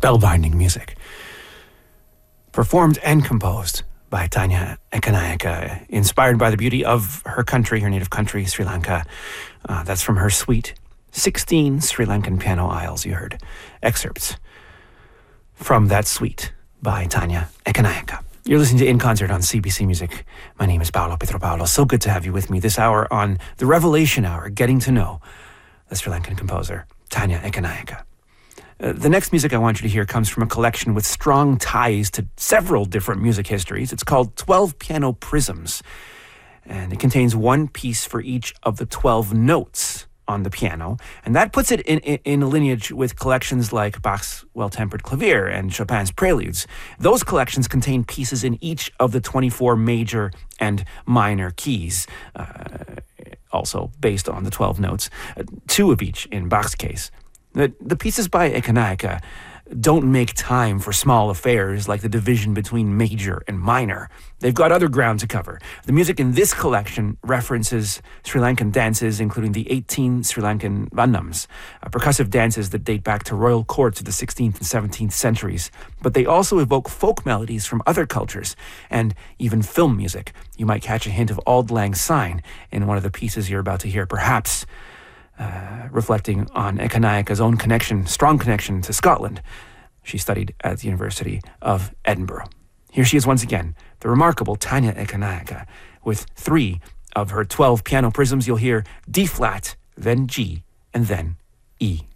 spellbinding music. Performed and composed by Tanya Ekanaika, inspired by the beauty of her country, her native country, Sri Lanka. That's from her suite, 16 Sri Lankan piano aisles. You heard excerpts from that suite by Tanya Ekanaika. You're listening to In Concert on CBC Music. My name is Paolo Pietropaulo. So good to have you with me this hour on the Revelation Hour, getting to know the Sri Lankan composer, Tanya Ekanaika. The next music I want you to hear comes from a collection with strong ties to several different music histories. It's called 12 Piano Prisms, and it contains one piece for each of the 12 notes on the piano, and that puts it in a lineage with collections like Bach's Well-Tempered Clavier and Chopin's Preludes. Those collections contain pieces in each of the 24 major and minor keys, also based on the 12 notes, two of each in Bach's case. The pieces by Ekanaika don't make time for small affairs like the division between major and minor. They've got other ground to cover. The music in this collection references Sri Lankan dances, including the 18 Sri Lankan Vandams, percussive dances that date back to royal courts of the 16th and 17th centuries. But they also evoke folk melodies from other cultures and even film music. You might catch a hint of Auld Lang Syne in one of the pieces you're about to hear, perhaps reflecting on Ekanaika's own strong connection to Scotland. She studied at the University of Edinburgh. Here she is once again, the remarkable Tanya Ekanaika, with 3 of her 12 piano prisms. You'll hear D flat, then G, and then E.